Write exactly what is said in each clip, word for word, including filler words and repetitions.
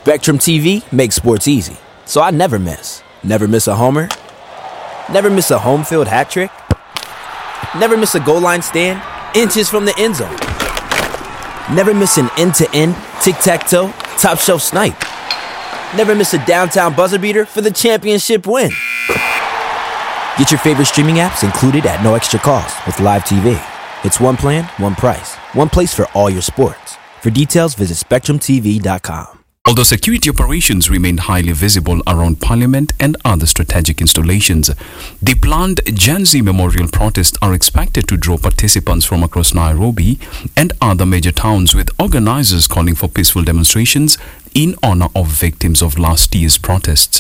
Spectrum T V makes sports easy, so I never miss. Never miss a homer. Never miss a home field hat trick. Never miss a goal line stand inches from the end zone. Never miss an end-to-end, tic-tac-toe, top-shelf snipe. Never miss a downtown buzzer beater for the championship win. Get your favorite streaming apps included at no extra cost with Live T V. It's one plan, one price, one place for all your sports. For details, visit spectrum t v dot com. Although security operations remain highly visible around Parliament and other strategic installations, the planned Gen Z Memorial protests are expected to draw participants from across Nairobi and other major towns, with organizers calling for peaceful demonstrations in honor of victims of last year's protests.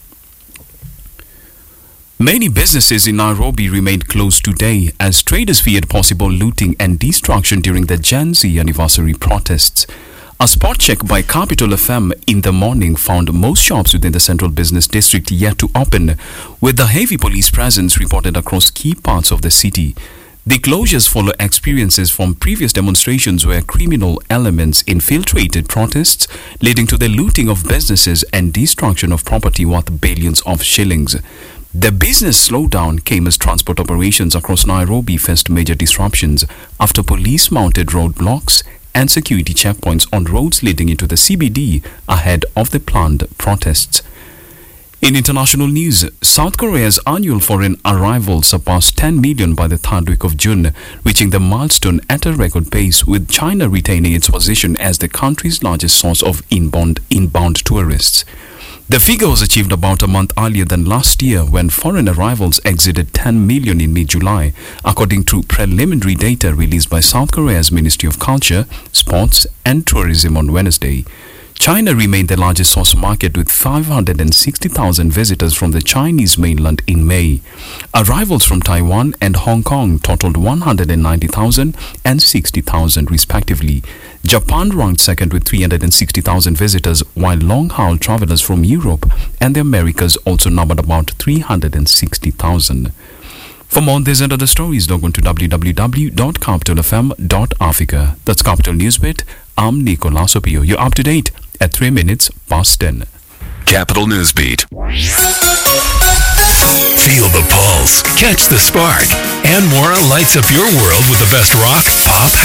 Many businesses in Nairobi remained closed today as traders feared possible looting and destruction during the Gen Z anniversary protests. A spot check by Capital F M in the morning found most shops within the Central Business District yet to open, with the heavy police presence reported across key parts of the city. The closures follow experiences from previous demonstrations where criminal elements infiltrated protests, leading to the looting of businesses and destruction of property worth billions of shillings. The business slowdown came as transport operations across Nairobi faced major disruptions after police mounted roadblocks and security checkpoints on roads leading into the C B D ahead of the planned protests. In international news, South Korea's annual foreign arrivals surpassed ten million by the third week of June, reaching the milestone at a record pace, with China retaining its position as the country's largest source of inbound, inbound tourists. The figure was achieved about a month earlier than last year, when foreign arrivals exceeded ten million in mid-July, according to preliminary data released by South Korea's Ministry of Culture, Sports and Tourism on Wednesday. China remained the largest source market with five hundred sixty thousand visitors from the Chinese mainland in May. Arrivals from Taiwan and Hong Kong totaled one hundred ninety thousand and sixty thousand respectively. Japan ranked second with three hundred sixty thousand visitors, while long-haul travelers from Europe and the Americas also numbered about three hundred sixty thousand. For more on this and other stories, log on to w w w dot capital f m dot africa. That's Capital Newsbeat. I'm Nicolas Opio. You're up to date at three minutes past ten. Capital Newsbeat. Feel the pulse, catch the spark, and more lights up your world with the best rock, pop,